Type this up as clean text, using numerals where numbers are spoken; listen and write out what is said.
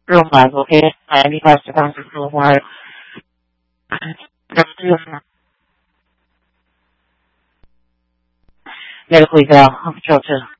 Roma, okay? Mi basta tanto Roma. Nel cuidado,